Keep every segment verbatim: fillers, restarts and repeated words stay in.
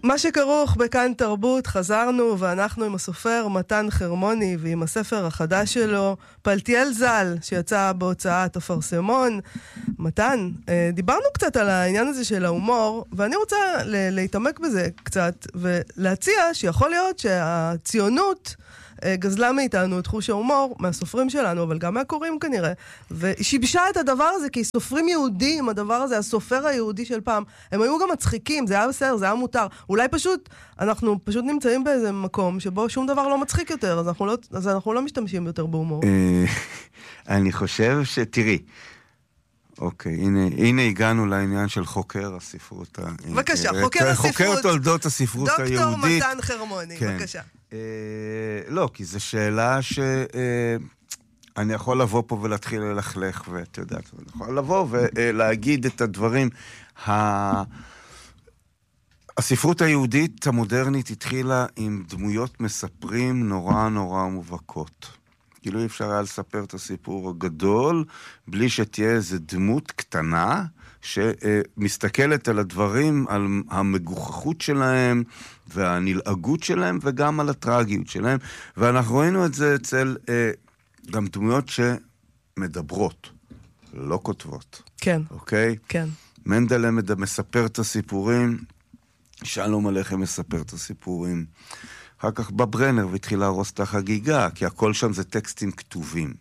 מה שכרוך בכאן תרבות, חזרנו ואנחנו עם הסופר מתן חרמוני ועם הספר החדש שלו, פלטיאל ז"ל, שיצא בהוצאת אפרסמון. מתן, דיברנו קצת על העניין הזה של ההומור, ואני רוצה להתעמק בזה קצת ולהציע שיכול להיות שהציונות גזלה מאיתנו את חוש ההומור מהסופרים שלנו, אבל גם מהקוראים כנראה, ושיבשה את הדבר הזה, כי סופרים יהודים, הדבר הזה, הסופר היהודי של פעם, הם היו גם מצחיקים, זה היה בסדר, זה היה מותר. אולי פשוט, אנחנו פשוט נמצאים באיזה מקום שבו שום דבר לא מצחיק יותר, אז אנחנו לא, אז אנחנו לא משתמשים יותר בהומור. אני חושב שתראי, אוקיי, הנה, הנה הגענו לעניין של חוקר הספרות. בבקשה, חוקר הספרות. חוקר תולדות הספרות היהודית. דוקטור מתן חרמוני, בבקשה. לא, כי זו שאלה שאני יכול לבוא פה ולהתחיל ללכלך, ואת יודעת, אני יכול לבוא ולהגיד את הדברים. הספרות היהודית המודרנית התחילה עם דמויות מספרים נורא נורא מובהקות. כאילו אי אפשר היה לספר את הסיפור הגדול, בלי שתהיה איזו דמות קטנה, שמסתכלת על הדברים, על המגוחכות שלהם, והנלעגות שלהם, וגם על הטרגיות שלהם. ואנחנו ראינו את זה אצל אה, גם דמויות שמדברות, לא כותבות. כן. אוקיי? כן. מנדלה מספר את הסיפורים, שלום עליכם מספר את הסיפורים. אחר כך בא ברנר והתחיל להרוס את החגיגה, כי הכל שם זה טקסטים כתובים.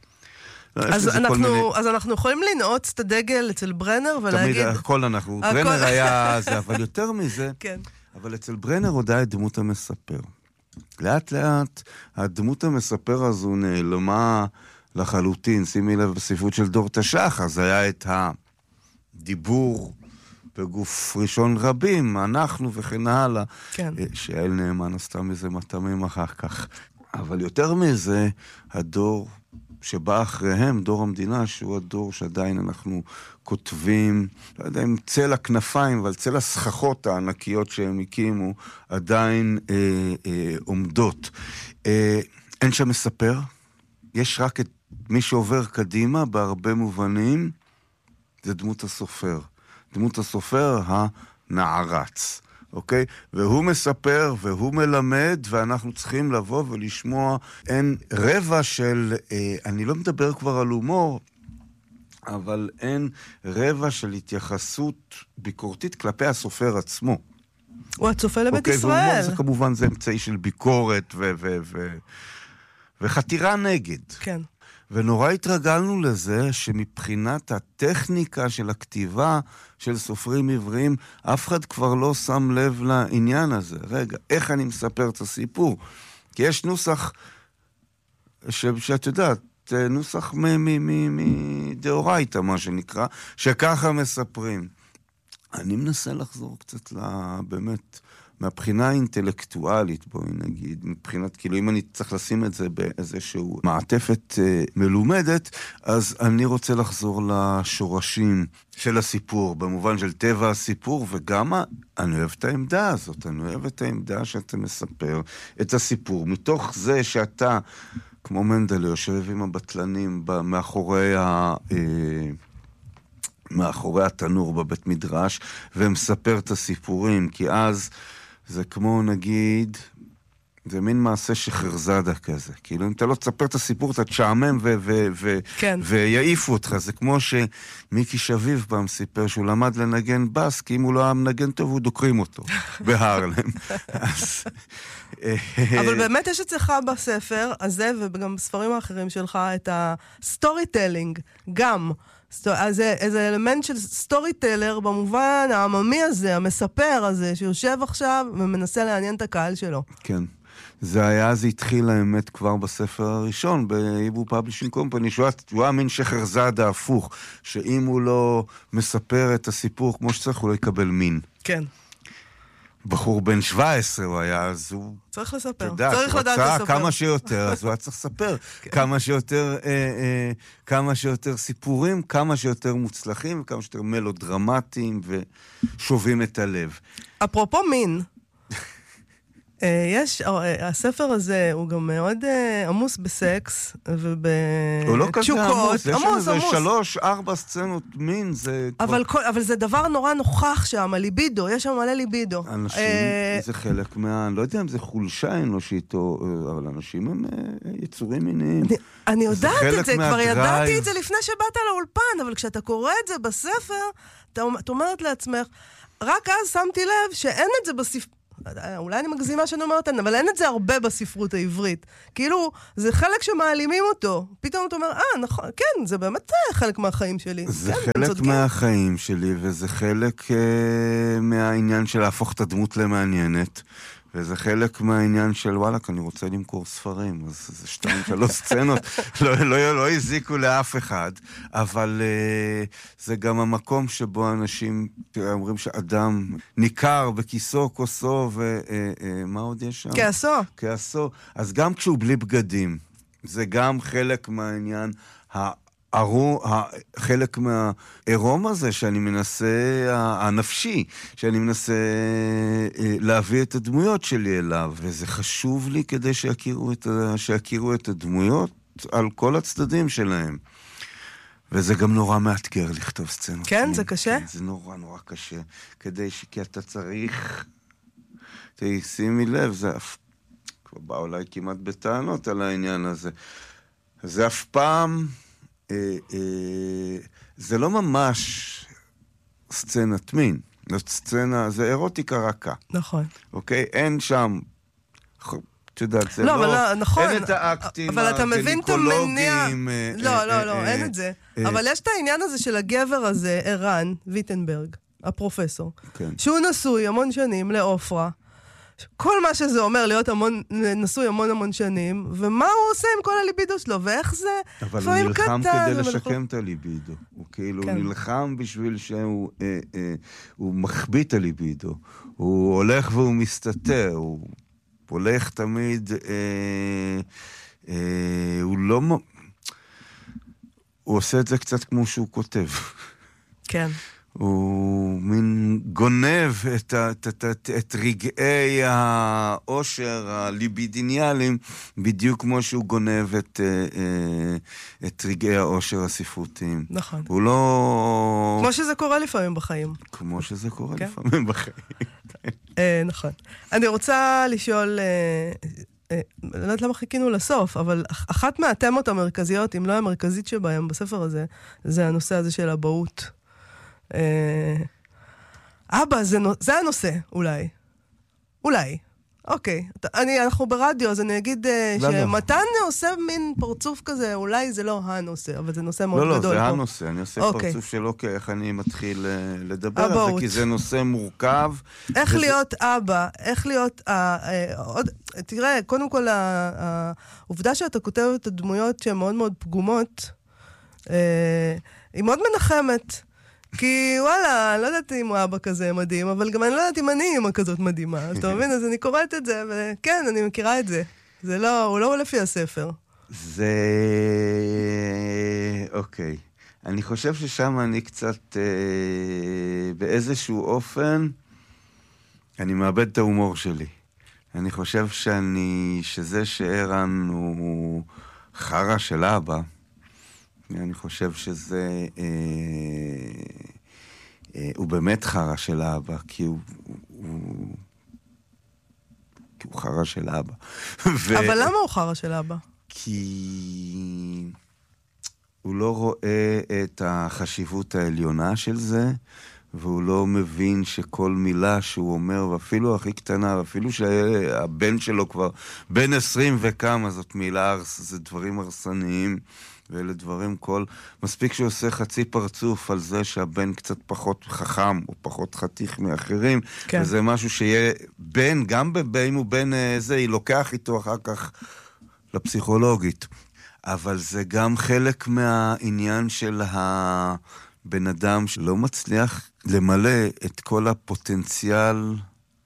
אז אנחנו, מיני... אז אנחנו יכולים לנעוץ את הדגל אצל ברנר ולהגיד... תמיד הכל אנחנו, הכל... ברנר היה זה, אבל יותר מזה, כן. אבל אצל ברנר הודעה את דמות המספר. לאט לאט הדמות המספר הזו נעלמה לחלוטין, שימי לב בספרות של דור תש"ח, אז היה את הדיבור בגוף ראשון רבים, אנחנו וכן הלאה, כן. שאל נאמן עשתה מזה מטעמים אחר כך. אבל יותר מזה, הדור שבא אחריהם, דור המדינה, שהוא הדור שעדיין אנחנו כותבים, לא יודע אם צל הכנפיים, אבל צל הסככות הענקיות שהם הקימו, עדיין אה, אה, עומדות. אה, אין שם מספר, יש רק את מי שעובר קדימה, בהרבה מובנים, זה דמות הסופר. דמות הסופר הנערץ, אוקיי? והוא מספר והוא מלמד, ואנחנו צריכים לבוא ולשמוע. אין רבע של, אה, אני לא מדבר כבר על הומור, אבל אין רבע של התייחסות ביקורתית כלפי הסופר עצמו. הוא הצופה לבית אוקיי, ישראל. והומור זה כמובן זה אמצעי של ביקורת ו- ו- ו- וחתירה נגד. כן. ונורא התרגלנו לזה שמבחינת הטכניקה של הכתיבה של סופרים עבריים, אף אחד כבר לא שם לב לעניין הזה. רגע, איך אני מספר את הסיפור? כי יש נוסח, ש... שאת יודעת, נוסח מדאורייתא, מה שנקרא, שככה מספרים. אני מנסה לחזור קצת באמת... מהבחינה האינטלקטואלית, בואי נגיד, מבחינת, כאילו אם אני צריך לשים את זה באיזשהו מעטפת אה, מלומדת, אז אני רוצה לחזור לשורשים של הסיפור, במובן של טבע הסיפור, וגם אני אוהב את העמדה הזאת, אני אוהב את העמדה שאתה מספר את הסיפור, מתוך זה שאתה, כמו מנדלה, יושב עם הבטלנים מאחורי ה... אה, מאחורי התנור בבית מדרש, ומספר את הסיפורים, כי אז זה כמו נגיד, זה מין מעשה שחרזדה כזה. כאילו, אם אתה לא תספר את הסיפור, אתה תשעמם ו- ו- ו- כן. ויעיפו אותך. זה כמו שמיקי שביב פעם סיפר שהוא למד לנגן בס, כי אם הוא לא היה מנגן טוב, הוא דוקרים אותו בהרלם. אז... אבל באמת יש אצלך בספר הזה, וגם בספרים האחרים שלך, את הסטורי טלינג, גם... אז איזה אלמנט של סטורי טלר במובן העממי הזה, המספר הזה, שיושב עכשיו ומנסה לעניין את הקהל שלו. כן. זה היה, זה התחיל האמת כבר בספר הראשון, ב-Hebrew Publishing Company, שהוא היה מין שחרזדה הפוך, שאם הוא לא מספר את הסיפור כמו שצריך, הוא לא יקבל מין. כן. בחור בן שבע עשרה הוא היה, אז הוא... צריך לספר, תדע, צריך לדעת לספר. כמה שיותר, אז הוא היה צריך לספר. כמה שיותר, אה, אה, כמה שיותר סיפורים, כמה שיותר מוצלחים, כמה שיותר מלודרמטיים, ושובים את הלב. אפרופו מין, יש, הספר הזה הוא גם מאוד עמוס בסקס ובתשוקות. הוא לא כזה עמוס, יש שם איזה שלוש, ארבע סצנות מין, זה... אבל, כל, אבל זה דבר נורא נוכח שם, הליבידו, יש שם מלא ליבידו. אנשים, זה חלק מה... אני לא יודע אם זה חולשה אנושית, אבל אנשים הם יצורים מיניים. אני, אני יודעת את זה, כבר ידעתי את זה לפני שבאת לאולפן, אבל כשאתה קורא את זה בספר, אתה אומרת לעצמך, רק אז שמתי לב שאין את זה בספר... אולי אני מגזימה שאני אומרת, אבל אין את זה הרבה בספרות העברית. כאילו, זה חלק שמעלימים אותו. פתאום אתה אומר, אה, נכון, כן, זה באמת חלק מהחיים שלי. זה כן, חלק מהחיים שלי, וזה חלק uh, מהעניין של להפוך את הדמות למעניינת. וזה חלק מהעניין של וואלק, אני רוצה למכור ספרים, אז זה שתיים, שלוש סצנות, לא, לא, לא הזיקו לאף אחד, אבל uh, זה גם המקום שבו אנשים אומרים שאדם ניכר בכיסו, כוסו, ומה uh, uh, עוד יש שם? כעסו. כעסו. אז גם כשהוא בלי בגדים, זה גם חלק מהעניין ה... ארו, חלק מהעירום הזה שאני מנסה, הנפשי, שאני מנסה להביא את הדמויות שלי אליו, וזה חשוב לי כדי שיכירו את, שיכירו את הדמויות על כל הצדדים שלהם. וזה גם נורא מאתגר לכתוב סצנות. כן, זה קשה? כן, זה נורא נורא קשה, כדי ש... כי אתה צריך, שימי לב, זה אף, כבר בא אולי כמעט בטענות על העניין הזה. זה אף פעם... זה לא ממש סצנת מין, זאת סצנה, זה אירוטיקה רכה. נכון. אוקיי? אין שם, את יודעת, זה לא, לא, נכון, אין את האקטים אבל אתה מבין את המניע. הגניקולוגיים. לא, לא, לא, אין את זה. אבל יש את העניין הזה של הגבר הזה, ערן ויטנברג, הפרופסור, שהוא נשוי המון שנים לאופרה, כל מה שזה אומר להיות המון, נשוי המון המון שנים, ומה הוא עושה עם כל הליבידו שלו, ואיך זה אבל הוא נלחם כדי לשקם את הליבידו. הוא כאילו כן. נלחם בשביל שהוא אה, אה, הוא מחביא את הליבידו. הוא הולך והוא מסתתר. הוא הולך תמיד... אה, אה, הוא לא... הוא עושה את זה קצת כמו שהוא כותב. כן. הוא מין גונב את, את, את, את, את רגעי האושר הליבידיניאליים, בדיוק כמו שהוא גונב את, את רגעי האושר הספרותיים. נכון. הוא לא... כמו שזה קורה לפעמים בחיים. כמו שזה קורה כן? לפעמים בחיים. אה, נכון. אני רוצה לשאול... אה, אה, לא יודעת למה חיכינו לסוף, אבל אחת מהתמות המרכזיות, אם לא המרכזית שבהם בספר הזה, זה הנושא הזה של הבאות. אבא, זה, זה הנושא, אולי. אולי. אוקיי. אני, אנחנו ברדיו, אז אני אגיד שמתן עושה מין פרצוף כזה, אולי זה לא הנושא, אבל זה נושא מאוד גדול. גדול. לא, לא, זה הנושא. אני עושה פרצוף שלו, איך אני מתחיל לדבר על זה, כי זה נושא מורכב. איך להיות אבא, איך להיות... תראה, קודם כל, העובדה שאתה כותב את הדמויות שהן מאוד מאוד פגומות, היא מאוד מנחמת. כי וואלה, לא יודעת אם הוא אבא כזה מדהים, אבל גם אני לא יודעת אם אני אמא כזאת מדהימה. אז אתה מבין? אז אני קוראת את זה, וכן, אני מכירה את זה. זה לא, הוא לא לפי הספר. זה... אוקיי. אני חושב ששם אני קצת, אה, באיזשהו אופן, אני מאבד את ההומור שלי. אני חושב שאני, שזה שערן הוא חרה של אבא, אני חושב שזה, אה, אה, הוא באמת חרה של אבא, כי הוא, הוא, כי הוא חרה של אבא. ו... אבל למה הוא חרה של אבא? כי הוא לא רואה את החשיבות העליונה של זה, והוא לא מבין שכל מילה שהוא אומר, ואפילו הכי קטנה, ואפילו שהבן שלו כבר בן עשרים וכמה, זאת מילה, זה דברים הרסניים, ואלה דברים כל... מספיק שהוא עושה חצי פרצוף על זה שהבן קצת פחות חכם, או פחות חתיך מאחרים, כן. וזה משהו שיהיה בן, גם אם הוא בן זה, היא לוקח איתו אחר כך לפסיכולוגית. אבל זה גם חלק מהעניין של הבן אדם שלא מצליח למלא את כל הפוטנציאל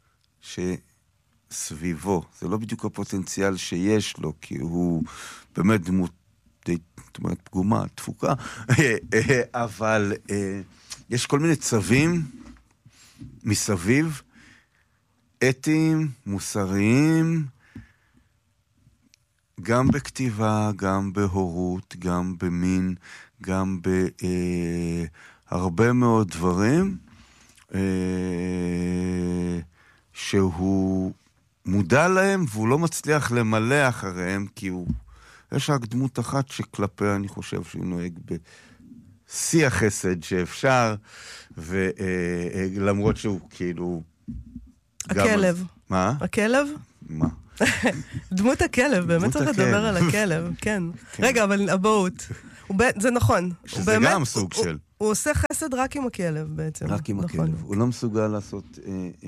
שסביבו. זה לא בדיוק הפוטנציאל שיש לו, כי הוא באמת דמות די, זאת אומרת, פגומה, תפוקה, אבל יש כל מיני צווים מסביב אתיים, מוסריים, גם בכתיבה, גם בהורות, גם במין, גם בהרבה אה, מאוד דברים, אה, שהוא מודע להם והוא לא מצליח למלא אחריהם, כי הוא, יש רק דמות אחת שכלפיה אני חושב שהוא נוהג בשיא החסד שאפשר, ולמרות אה, שהוא כאילו... הכלב. מה? הכלב? מה? דמות הכלב, באמת צריך לדבר על הכלב, כן. רגע, אבל אבהות, זה נכון. שזה גם סוג של. הוא עושה חסד רק עם הכלב בעצם. רק עם הכלב. הוא לא מסוגל לעשות...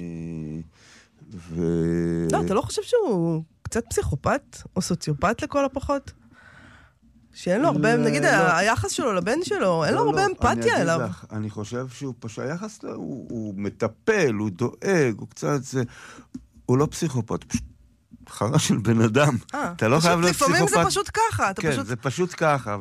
לא, אתה לא חושב שהוא קצת פסיכופת או סוציופת לכל הפחות? שאין לו הרבה, נגיד, היחס שלו לבן שלו, אין לו הרבה אמפתיה אליו. אני חושב שהוא פשוט, היחס לו, הוא מטפל, הוא דואג, הוא קצת זה... הוא לא פסיכופת, פשוט חרא של בן אדם. אתה לא חייב להיות פסיכופת. לפעמים זה פשוט ככה. כן, זה פשוט ככה,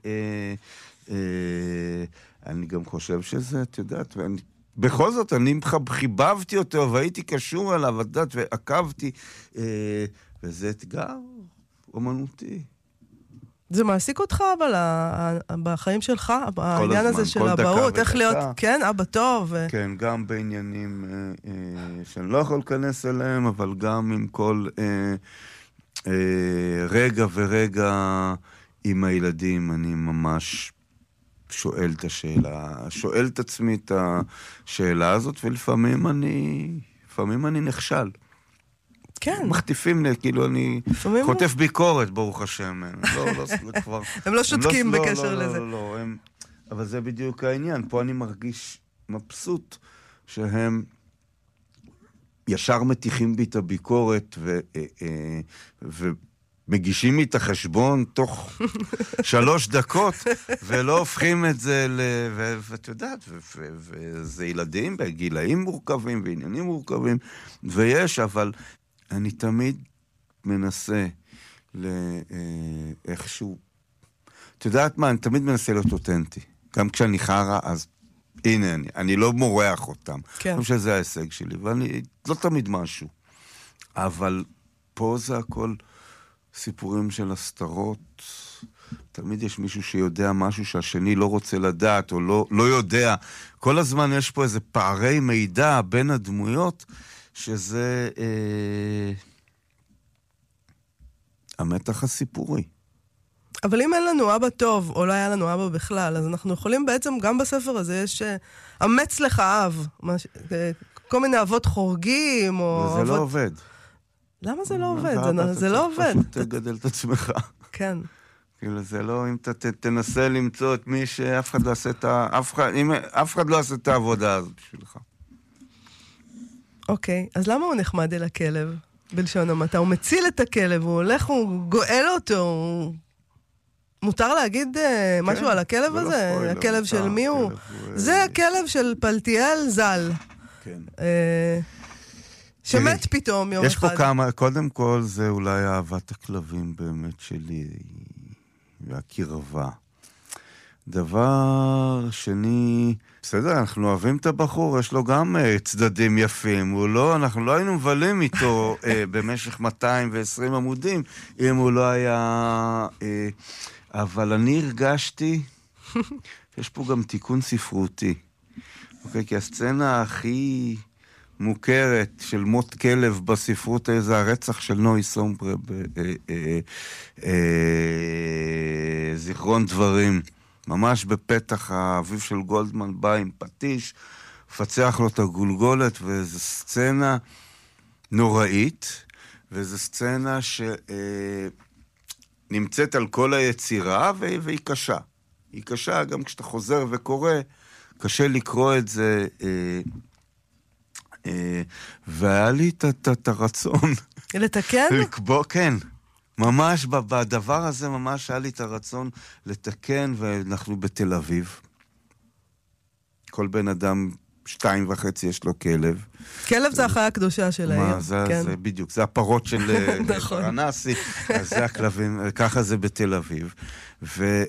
ואני גם חושב שזה, את יודעת, בכל זאת, אני חיבבתי אותו, והייתי קשור אליו, את יודעת, ועקבתי, וזה אתגר אומנותי. זה מעסיק אותך, אבל בחיים שלך, העניין הזה של אבהות, איך להיות, כן, אבא טוב. כן, גם בעניינים שאני לא יכול להיכנס אליהם, אבל גם עם כל רגע ורגע עם הילדים, אני ממש שואל את השאלה, שואל את עצמי את השאלה הזאת, ולפעמים אני, לפעמים אני נכשל. כן. מחטיפים לי, כאילו אני חוטף ביקורת, ברוך השם. הם לא שותקים בקשר לזה. לא, לא, לא, אבל זה בדיוק העניין. פה אני מרגיש מבסוט שהם ישר מתיחים בי את הביקורת ומגישים לי את החשבון תוך שלוש דקות, ולא הופכים את זה ל... ואת יודעת, וזה ילדים בגילאים מורכבים ועניינים מורכבים, ויש, אבל... אני תמיד מנסה לאיכשהו... את יודעת מה? אני תמיד מנסה להיות אותנטי. גם כשאני חרה, אז הנה אני. אני לא מורח אותם. כן. אני חושב שזה ההישג שלי, ואני לא תמיד משהו. אבל פה זה הכל סיפורים של הסתרות. תמיד יש מישהו שיודע משהו שהשני לא רוצה לדעת, או לא, לא יודע. כל הזמן יש פה איזה פערי מידע בין הדמויות, שזה אה, המתח הסיפורי. אבל אם אין לנו אבא טוב, או לא היה לנו אבא בכלל, אז אנחנו יכולים בעצם, גם בספר הזה יש אמץ לך אב, מש... כל מיני אבות חורגים, או... וזה אבות... לא עובד. למה זה לא עובד? זה, זה לא עובד. פשוט תגדל את עצמך. כן. כאילו זה לא, אם אתה תנסה למצוא את מי שאף אחד לא עשה את ה... אף אחד, אם, אף אחד לא עשה את העבודה הזאת בשבילך. אוקיי, אז למה הוא נחמד אל הכלב, בלשון המעטה? הוא מציל את הכלב, הוא הולך, הוא גואל אותו, הוא... מותר להגיד כן, משהו על הכלב הזה? לא ספוי, הכלב לא של מי הוא? הוא... זה הכלב של פלטיאל ז"ל. כן. אה, שמת תראי, פתאום יום יש אחד. יש פה כמה, קודם כל זה אולי אהבת הכלבים באמת שלי, והקרבה. דבר שני, בסדר, אנחנו אוהבים את הבחור, יש לו גם uh, צדדים יפים, הוא לא, אנחנו לא היינו מבלים איתו uh, במשך מאתיים ועשרים עמודים, אם הוא לא היה... Uh, אבל אני הרגשתי, יש פה גם תיקון ספרותי, אוקיי? כי הסצנה הכי מוכרת של מות כלב בספרות זה הרצח של נוי סומברה בזיכרון דברים. ממש בפתח האביב של גולדמן בא עם פטיש, פצח לו את הגולגולת, וזו סצנה נוראית, וזו סצנה שנמצאת על כל היצירה, והיא קשה. היא קשה גם כשאתה חוזר וקורא, קשה לקרוא את זה, והיה לי את הרצון. לתקן? לקבוע, כן. ממש בדבר הזה ממש היה לי את הרצון לתקן, ואנחנו בתל אביב. כל בן אדם, שתיים וחצי יש לו כלב. כלב זה החיה הקדושה של העיר. מה, זה, כן. זה בדיוק, זה הפרות של פרנסי, אז זה הכלבים, ככה זה בתל אביב. ו,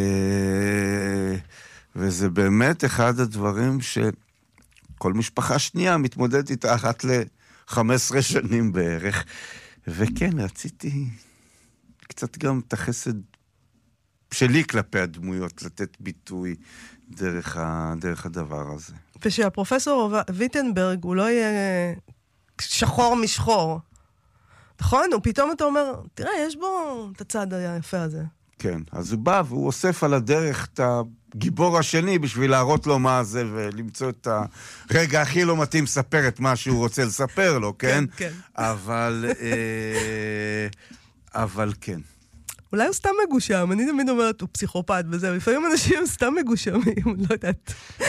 וזה באמת אחד הדברים שכל משפחה שנייה מתמודדת איתה אחת חמש עשרה שנים בערך. וכן, רציתי קצת גם את החסד שלי כלפי הדמויות, לתת ביטוי דרך, ה, דרך הדבר הזה. ושהפרופסור ויטנברג הוא לא יהיה שחור משחור. נכון? ופתאום אתה אומר, תראה, יש בו את הצד היפה הזה. כן, אז הוא בא והוא אוסף על הדרך את הגיבור השני בשביל להראות לו מה זה ולמצוא את הרגע הכי לא מתאים לספר את מה שהוא רוצה לספר לו, כן? כן, כן. אבל, אה, אבל כן. אולי הוא סתם מגושם, אני תמיד אומרת, הוא פסיכופת וזה, לפעמים אנשים סתם מגושמים, לא יודעת.